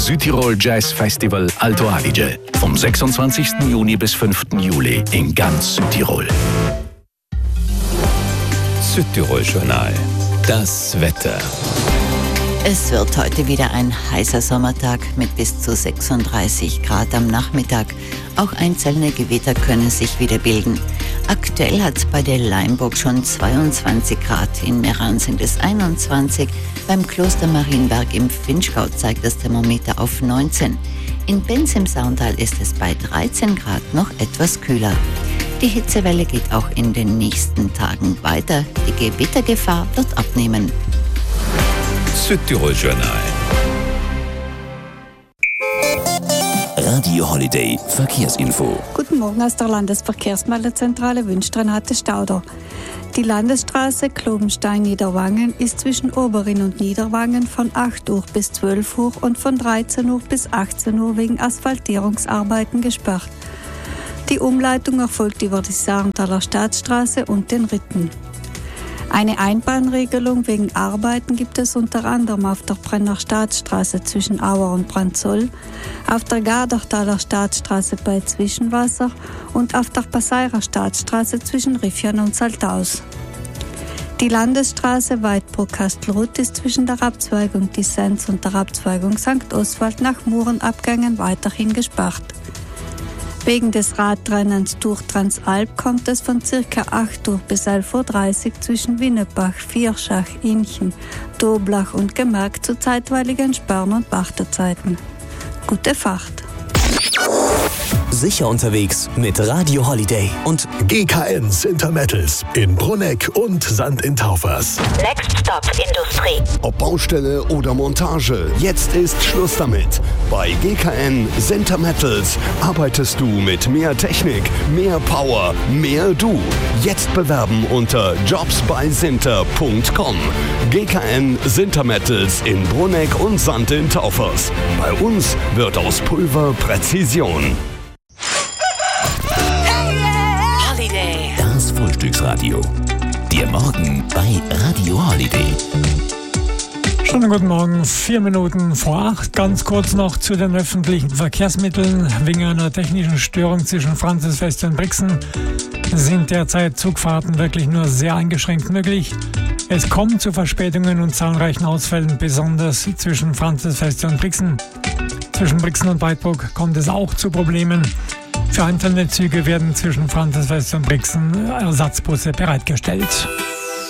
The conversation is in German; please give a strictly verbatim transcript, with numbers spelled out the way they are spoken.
Südtirol Jazz Festival Alto Adige. Vom sechsundzwanzigsten Juni bis fünften Juli in ganz Südtirol. Südtirol Journal. Das Wetter. Es wird heute wieder ein heißer Sommertag mit bis zu sechsunddreißig Grad am Nachmittag. Auch einzelne Gewitter können sich wieder bilden. Aktuell hat es bei der Leimburg schon zweiundzwanzig Grad, in Meran sind es einundzwanzig, beim Kloster Marienberg im Vinschgau zeigt das Thermometer auf neunzehn. In Benz im Sauntal ist es bei dreizehn Grad noch etwas kühler. Die Hitzewelle geht auch in den nächsten Tagen weiter. Die Gewittergefahr wird abnehmen. Südtirol Journal. Radio Holiday Verkehrsinfo. Guten Morgen aus der Landesverkehrsmeldezentrale wünscht Renate Stauder. Die Landesstraße Klobenstein-Niederwangen ist zwischen Oberin und Niederwangen von acht Uhr bis zwölf Uhr und von dreizehn Uhr bis achtzehn Uhr wegen Asphaltierungsarbeiten gesperrt. Die Umleitung erfolgt über die Sarntaler Staatsstraße und den Ritten. Eine Einbahnregelung wegen Arbeiten gibt es unter anderem auf der Brenner Staatsstraße zwischen Auer und Branzoll, auf der Gardachtaler Staatsstraße bei Zwischenwasser und auf der Passeirer Staatsstraße zwischen Riffian und Saltaus. Die Landesstraße Weidbruck-Kastelruth ist zwischen der Abzweigung Dissenz und der Abzweigung Sankt Oswald nach Murenabgängen weiterhin gesperrt. Wegen des Radrennens durch Transalp kommt es von ca. acht Uhr bis elf Uhr dreißig zwischen Winnebach, Vierschach, Inchen, Doblach und Gemerk zu zeitweiligen Sperren- und Wartezeiten. Gute Fahrt! Sicher unterwegs mit Radio Holiday und G K N Sintermettels in Brunegg und Sand in Taufers. Next Stop Industrie. Ob Baustelle oder Montage, jetzt ist Schluss damit. Bei G K N Sintermettels arbeitest du mit mehr Technik, mehr Power, mehr du. Jetzt bewerben unter jobs bei sinter punkt com. G K N Sintermettels in Brunegg und Sand in Taufers. Bei uns wird aus Pulver Präzision. das Frühstücksradio. Der Morgen bei Radio Holiday. Schönen guten Morgen, vier Minuten vor acht. Ganz kurz noch zu den öffentlichen Verkehrsmitteln. Wegen einer technischen Störung zwischen Franzisfest und Brixen sind derzeit Zugfahrten wirklich nur sehr eingeschränkt möglich. Es kommt zu Verspätungen und zahlreichen Ausfällen, besonders zwischen Franzisfest und Brixen. Zwischen Brixen und Weidbruck kommt es auch zu Problemen. Für einzelne Züge werden zwischen Franzisfest und Brixen Ersatzbusse bereitgestellt.